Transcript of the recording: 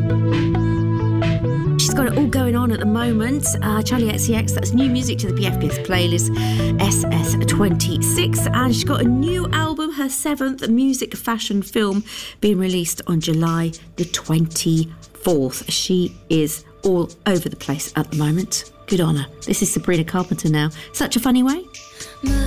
She's got it all going on at the moment. Charlie XCX, that's new music to the PFPS playlist, SS26. And she's got a new album, her 7th music fashion film, being released on July the 24th. She is all over the place at the moment. Good on her. This is Sabrina Carpenter now. Such a Funny Way.